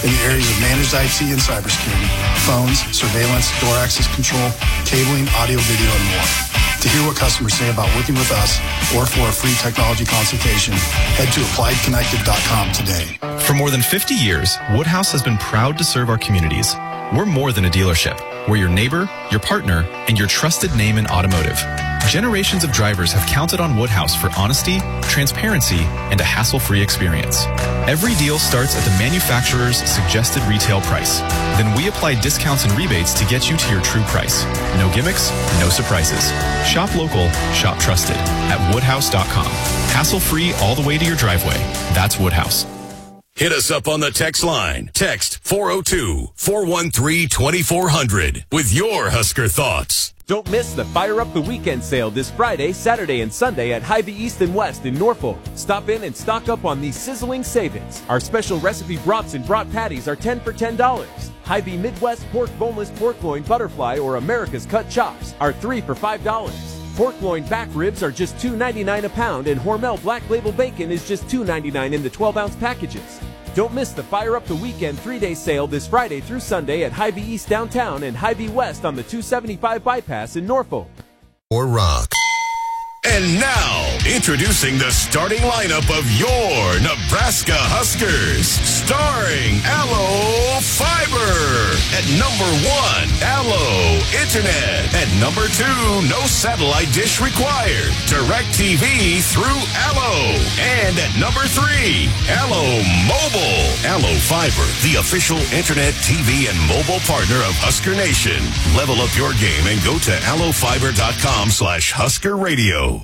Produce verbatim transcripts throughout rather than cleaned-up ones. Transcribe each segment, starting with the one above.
in the areas of managed I T and cybersecurity, phones, surveillance, door access control, cabling, audio, video, and more. To hear what customers say about working with us or for a free technology consultation, head to applied connected dot com today. For more than fifty years, Woodhouse has been proud to serve our communities. We're more than a dealership. We're your neighbor, your partner, and your trusted name in automotive. Generations of drivers have counted on Woodhouse for honesty, transparency, and a hassle-free experience. Every deal starts at the manufacturer's suggested retail price. Then we apply discounts and rebates to get you to your true price. No gimmicks, no surprises. Shop local, shop trusted at woodhouse dot com. Hassle-free all the way to your driveway. That's Woodhouse. Hit us up on the text line. Text four oh two, four one three, two four zero zero with your Husker thoughts. Don't miss the Fire Up the Weekend sale this Friday, Saturday, and Sunday at Hy-Vee East and West in Norfolk. Stop in and stock up on these sizzling savings. Our special recipe brats and brat patties are ten for ten dollars. Hy-Vee Midwest Pork Boneless Pork Loin Butterfly or America's Cut Chops are three for five dollars. Pork loin back ribs are just two ninety-nine a pound, and Hormel Black Label Bacon is just two ninety-nine in the twelve ounce packages. Don't miss the Fire Up the Weekend three-day sale this Friday through Sunday at Hy-Vee East downtown and Hy-Vee West on the two seventy-five bypass in Norfolk. Or rock. And now, introducing the starting lineup of your Nebraska Huskers. Starring Allo Fiber. At number one, Allo Internet. At number two, no satellite dish required. DirecTV through Allo. And at number three, Allo Mobile. Allo Fiber, the official internet, T V, and mobile partner of Husker Nation. Level up your game and go to allo fiber dot com slash Husker Radio.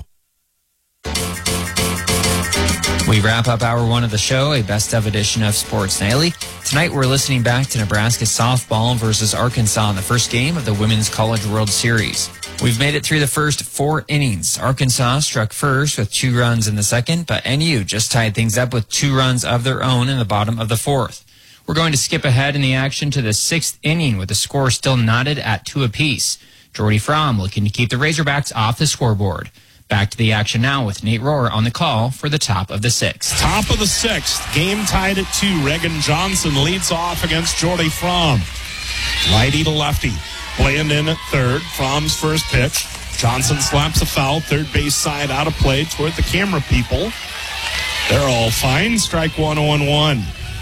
We wrap up hour one of the show, a best of edition of Sports Nightly. Tonight we're listening back to Nebraska softball versus Arkansas in the first game of the Women's College World Series. We've made it through the first four innings. Arkansas struck first with two runs in the second, but N U just tied things up with two runs of their own in the bottom of the fourth. We're going to skip ahead in the action to the sixth inning with the score still knotted at two apiece. Jordy Fromm looking to keep the Razorbacks off the scoreboard. Back to the action now with Nate Rohr on the call for the top of the sixth. Top of the sixth. Game tied at two. Reagan Johnson leads off against Jordy Fromm. Righty to lefty. Bland in at third. Fromm's first pitch. Johnson slaps a foul. Third base side out of play toward the camera people. They're all fine. Strike one oh one.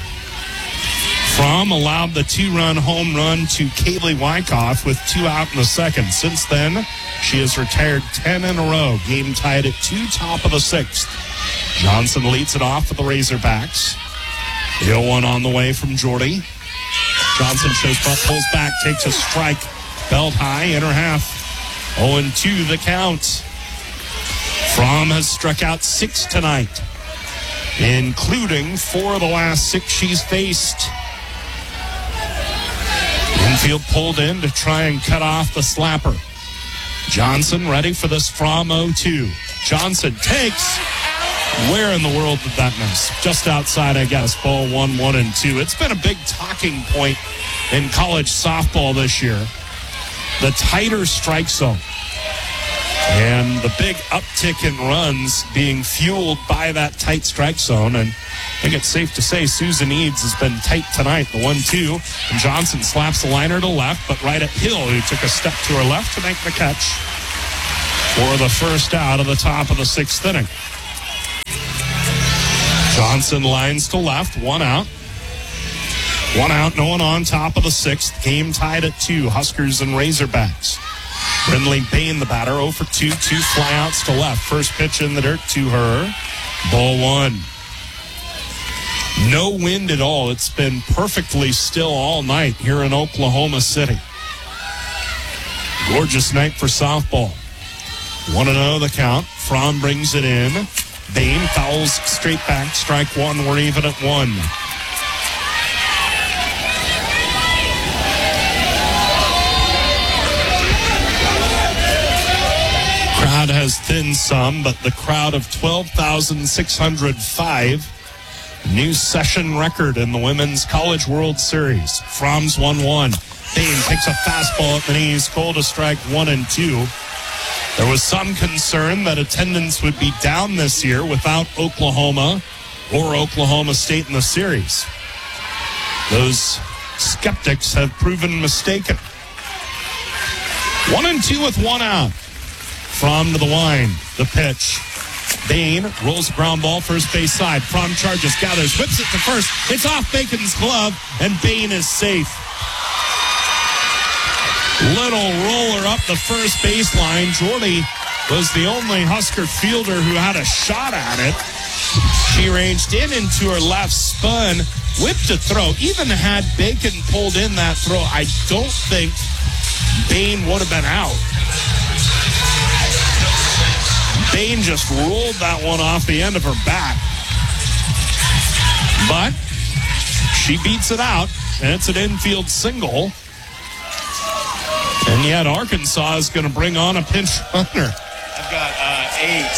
Fromm allowed the two-run home run to Kaylee Wyckoff with two out in the second. Since then, she has retired ten in a row. Game tied at two, top of the sixth. Johnson leads it off for the Razorbacks. The oh one on the way from Jordy. Johnson shows front, pulls back, takes a strike. Belt high, inner half. oh and two the count. Fromm has struck out six tonight, including four of the last six she's faced. Infield pulled in to try and cut off the slapper. Johnson ready for this Fromm oh two. Johnson takes. Where in the world did that miss? Just outside, I guess. Ball one, one, and two. It's been a big talking point in college softball this year. The tighter strike zone and the big uptick in runs being fueled by that tight strike zone. And I think it's safe to say Susan Eads has been tight tonight. The one two. And Johnson slaps the liner to left, but right at Hill, who took a step to her left to make the catch for the first out of the top of the sixth inning. Johnson lines to left, one out. One out, no one on, top of the sixth. Game tied at two, Huskers and Razorbacks. Brindley Bain, the batter, oh for two, two flyouts to left. First pitch in the dirt to her. Ball one. No wind at all. It's been perfectly still all night here in Oklahoma City. Gorgeous night for softball. one and oh the count. Fromm brings it in. Bain fouls straight back. Strike one. We're even at one. Crowd has thinned some, but the crowd of twelve thousand six hundred five, new session record in the Women's College World Series. Fromm's one one. Bain takes a fastball at the knees, called a strike one and two. There was some concern that attendance would be down this year without Oklahoma or Oklahoma State in the series. those skeptics have proven mistaken. One and two with one out. Fromm to the line. The pitch. Bain rolls the ground ball first base side. Fromm charges, gathers, whips it to first. It's off Bacon's glove, and Bain is safe. Little roller up the first baseline. Jordy was the only Husker fielder who had a shot at it. She ranged in into her left, spun, whipped a throw. Even had Bacon pulled in that throw, I don't think Bain would have been out. Bain just rolled that one off the end of her bat. But she beats it out, and it's an infield single. And yet Arkansas is going to bring on a pinch runner. I've got uh, eight.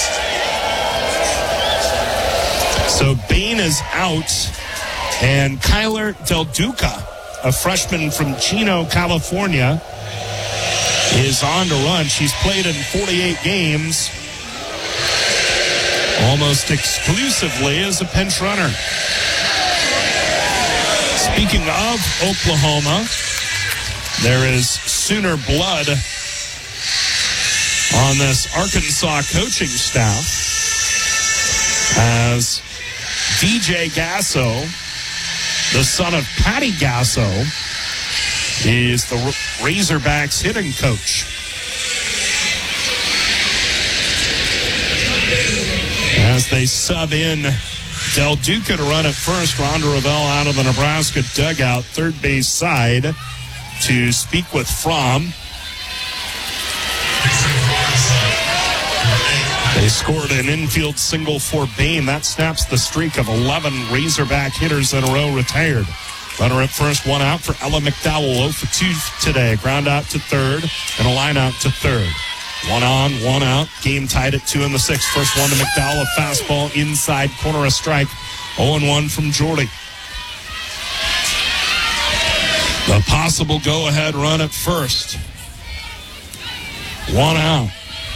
So Bain is out, and Kyler Del Duca, a freshman from Chino, California, is on to run. She's played in forty-eight games, almost exclusively as a pinch runner. Speaking of Oklahoma, there is Sooner blood on this Arkansas coaching staff, as D J Gasso, the son of Patty Gasso, is the Razorbacks hitting coach. As they sub in Del Duca to run at first, Rhonda Revelle out of the Nebraska dugout, third base side, to speak with Fromm. They scored an infield single for Bain. That snaps the streak of eleven Razorback hitters in a row retired. Runner at first, one out for Ella McDowell. oh for two today. Ground out to third and a line out to third. One on, one out. Game tied at two in the sixth. First one to McDowell. A fastball inside corner, a strike. oh and one from Jordy. The possible go-ahead run at first. One out.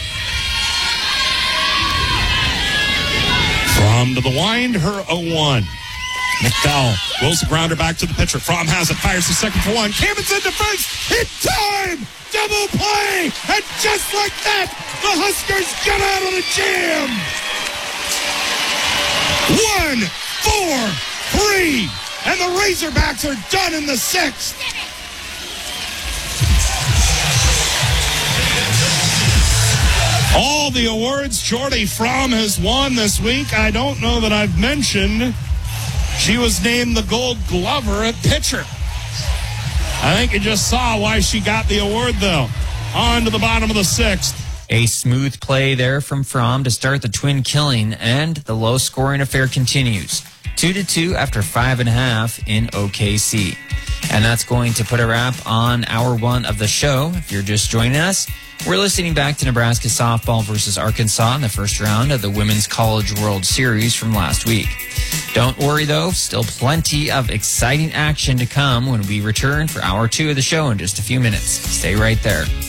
Fromm to the wind, her oh one. McDowell rolls the grounder back to the pitcher. Fromm has it, fires the second for one. Camen's into first. In time! Double play! And just like that, the Huskers get out of the jam! One, four, three, and the Razorbacks are done in the sixth. All the awards Jordy Fromm has won this week. I don't know that I've mentioned she was named the Gold Glover at pitcher. I think you just saw why she got the award, though. On to the bottom of the sixth. A smooth play there from Fromm to start the twin killing, and the low-scoring affair continues. Two to two after five and a half in O K C. And that's going to put a wrap on hour one of the show. If you're just joining us, we're listening back to Nebraska softball versus Arkansas in the first round of the Women's College World Series from last week. Don't worry, though, still plenty of exciting action to come when we return for hour two of the show in just a few minutes. Stay right there.